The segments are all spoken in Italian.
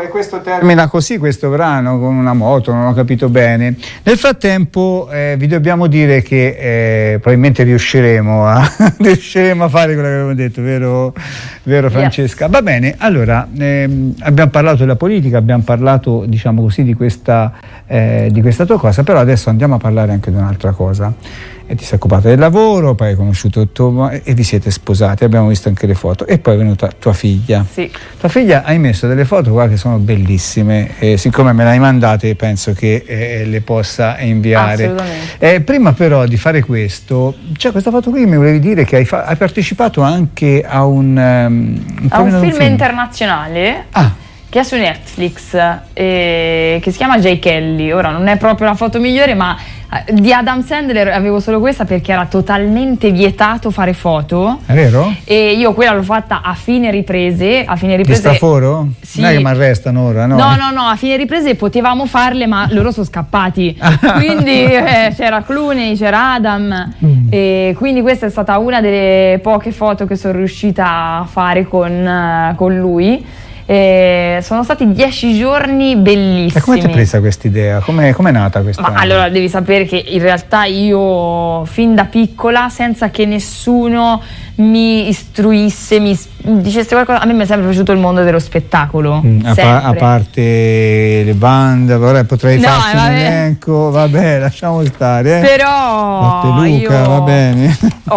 E questo termina così questo brano con una moto, non ho capito bene. Nel frattempo vi dobbiamo dire che probabilmente riusciremo a fare quello che avevamo detto, vero Francesca? Yes. Va bene, allora abbiamo parlato della politica, abbiamo parlato, diciamo così, di questa tua cosa, però adesso andiamo a parlare anche di un'altra cosa. E ti sei occupata del lavoro, poi hai conosciuto e vi siete sposati, abbiamo visto anche le foto, e poi è venuta tua figlia. Sì. Tua figlia hai messo delle foto qua che sono bellissime, e siccome me le hai mandate penso che le possa inviare. Assolutamente. Prima però di fare questo, c'è questa foto qui, mi volevi dire che hai partecipato anche a un film internazionale. Che è su Netflix, che si chiama Jay Kelly. Ora non è proprio la foto migliore, ma di Adam Sandler avevo solo questa perché era totalmente vietato fare foto. È vero? E io quella l'ho fatta a fine riprese. Di straforo? Sì. Non è che mi arrestano ora, no? No, a fine riprese potevamo farle, ma loro sono scappati. Quindi c'era Clooney, c'era Adam. E quindi questa è stata una delle poche foto che sono riuscita a fare con lui. Sono stati 10 giorni bellissimi. E come ti è presa questa idea? Come è nata questa? Ma allora devi sapere che in realtà io fin da piccola, senza che nessuno mi istruisse, mi dicesse qualcosa, a me mi è sempre piaciuto il mondo dello spettacolo. A parte le bande, ora potrei farci un elenco, vabbè, lasciamo stare. Però Luca, io va bene. Ho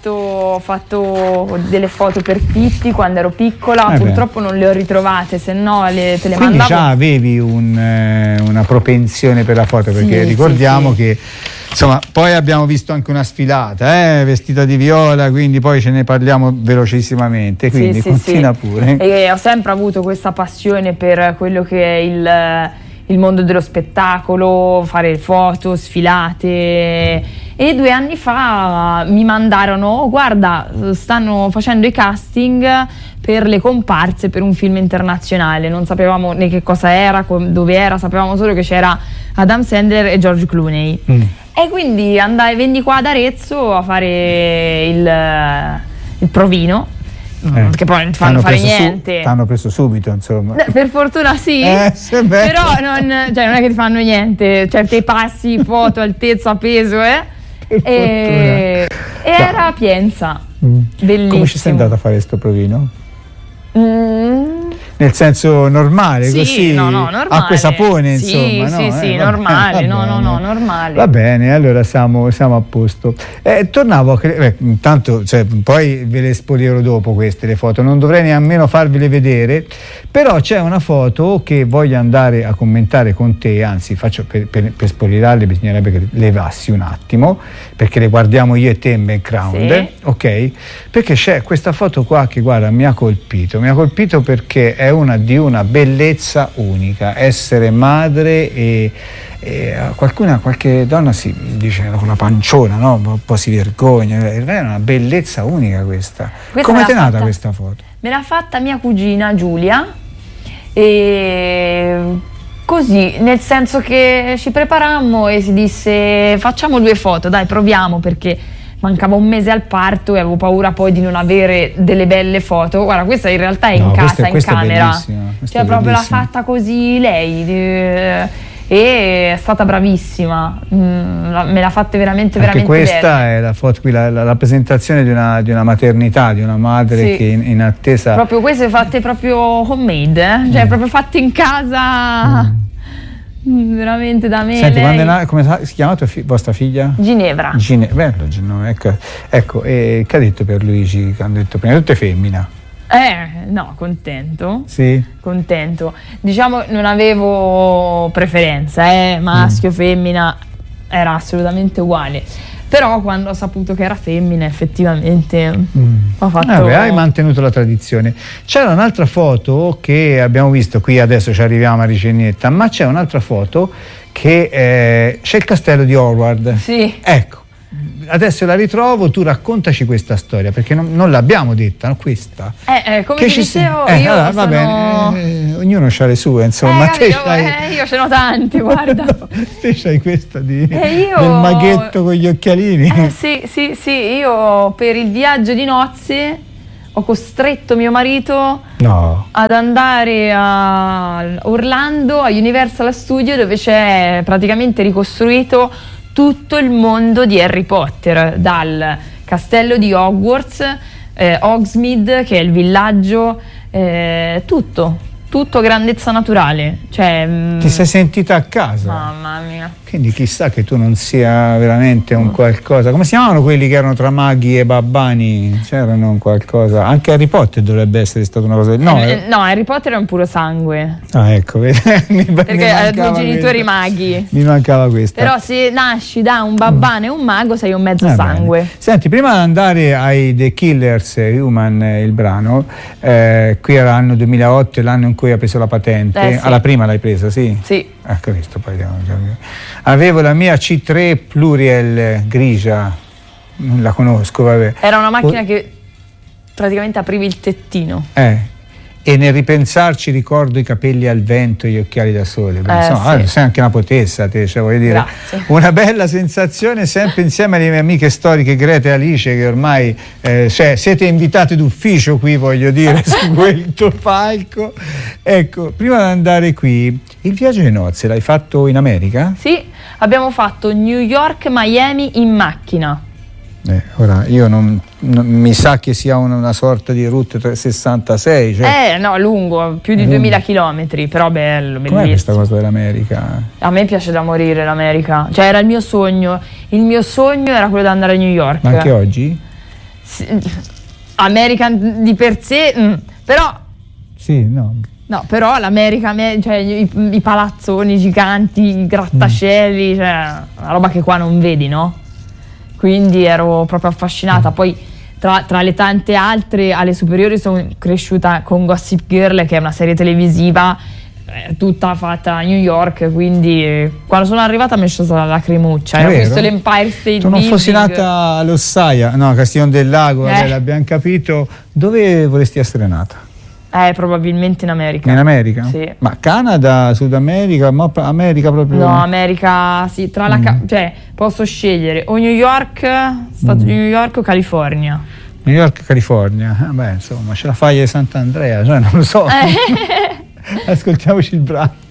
fatto delle foto per Pitti quando ero piccola, purtroppo non le ho ritrovate, se no te le Quindi mandavo. già avevi una propensione per la foto, perché ricordiamo che insomma poi abbiamo visto anche una sfilata vestita di viola, quindi poi ce ne parliamo velocissimamente, quindi continua pure. E ho sempre avuto questa passione per quello che è il mondo dello spettacolo, fare foto, sfilate. E 2 anni fa mi mandarono: guarda, stanno facendo i casting per le comparse per un film internazionale. Non sapevamo né che cosa era, dove era, sapevamo solo che c'era Adam Sandler e George Clooney. E quindi venni qua ad Arezzo a fare il provino. Che poi non ti fanno fare niente. Ti hanno preso subito, insomma. Per fortuna sì, però non è che ti fanno niente, cioè te passi, foto, altezza, peso, e era a Pienza, bellissimo. Come ci sei andata a fare sto provino? Nel senso normale, così? No, normale. Acqua e sapone, insomma. Sì, normale, normale. Va bene, allora siamo a posto. Tornavo intanto, poi ve le spolierò dopo queste, le foto, non dovrei nemmeno farvele vedere, però c'è una foto che voglio andare a commentare con te, anzi faccio per spoliarle bisognerebbe che levassi un attimo, perché le guardiamo io e te in background, ok? Perché c'è questa foto qua che, guarda, mi ha colpito perché è di una bellezza unica, essere madre e qualche donna si dice con la panciona, no? Un po' si vergogna, è una bellezza unica questa. Come ti è nata questa foto? Me l'ha fatta mia cugina Giulia, e così, nel senso che ci preparammo e si disse: facciamo 2 foto, dai, proviamo, perché mancava un mese al parto e avevo paura poi di non avere delle belle foto. Guarda, questa in realtà è in casa, in camera. Cioè proprio l'ha fatta così lei, e è stata bravissima, me l'ha fatta veramente anche questa bene. È la foto qui, la rappresentazione di una maternità, di una madre che in attesa. Proprio queste fatte proprio homemade, cioè proprio fatte in casa. Veramente da me. Senti, come si chiama vostra figlia? Ginevra. Bello, ecco, e che ha detto per Luigi? Che hanno detto prima tutto è femmina. No, contento. Sì. Contento. Diciamo non avevo preferenza, maschio, femmina, era assolutamente uguale. Però quando ho saputo che era femmina, effettivamente ho fatto... hai mantenuto la tradizione. C'era un'altra foto che abbiamo visto qui, adesso ci arriviamo a Ricenietta, ma c'è un'altra foto che c'è il castello di Howard. Sì. Ecco, adesso la ritrovo, tu raccontaci questa storia, perché non l'abbiamo detta, no? Questa. Come ti dicevo, io allora, va bene, ognuno ha le sue, insomma. Io ce n'ho tante, guarda. Te c'hai questa del maghetto con gli occhialini. Sì, io per il viaggio di nozze ho costretto mio marito No. ad andare a Orlando, a Universal Studio, dove c'è praticamente ricostruito tutto il mondo di Harry Potter, dal castello di Hogwarts, Hogsmeade, che è il villaggio, tutto grandezza naturale. Cioè, Ti sei sentita a casa? Mamma mia. Quindi chissà che tu non sia veramente un qualcosa. Come si chiamavano quelli che erano tra maghi e babbani? C'erano un qualcosa. Anche Harry Potter dovrebbe essere stata una cosa. No, No, Harry Potter è un puro sangue. Ah, ecco, Perché ha due genitori maghi. Mi mancava questa. Però se nasci da un babbano e un mago sei un mezzo Va sangue. bene. Senti, prima di andare ai The Killers Human, il brano, qui era l'anno 2008, l'anno in cui ha preso la patente. Sì. Alla prima l'hai presa, sì? Sì. Ecco, visto, poi avevo la mia C3 Pluriel grigia, non la conosco, vabbè. Era una macchina che praticamente aprivi il tettino. E nel ripensarci ricordo i capelli al vento e gli occhiali da sole. Insomma, sì. sei anche una potessa te, cioè, voglio dire. Grazie. Una bella sensazione, sempre insieme alle mie amiche storiche Greta e Alice, che ormai siete invitate d'ufficio qui, voglio dire, su quel tuo palco. Ecco, prima di andare qui, il viaggio di nozze l'hai fatto in America? Sì, abbiamo fatto New York, Miami in macchina. Ora io non mi sa che sia una sorta di Route 66. Cioè, No, lungo, più di 2000 chilometri, però bello, bellissimo. com'è questa cosa dell'America? A me piace da morire l'America, cioè era il mio sogno era quello di andare a New York. Ma anche oggi? Sì, America di per sé, però... Sì, no. No, però l'America, cioè i palazzoni giganti, i grattacieli, cioè una roba che qua non vedi, no? Quindi ero proprio affascinata. Poi tra le tante altre, alle superiori sono cresciuta con Gossip Girl, che è una serie televisiva tutta fatta a New York, quindi quando sono arrivata mi è scesa la lacrimuccia. Ho visto l'Empire State Tu non Building. fossi nata a Lossaia, no, Castiglione del Lago, vabbè, l'abbiamo capito. Dove vorresti essere nata? Probabilmente in America. In America? Sì. Ma Canada, Sud America, ma America proprio? No, America, sì, cioè posso scegliere o New York, Stato di New York o California. New York, California. Beh, insomma, ce la fai a Sant'Andrea, cioè non lo so. Ascoltiamoci il brano.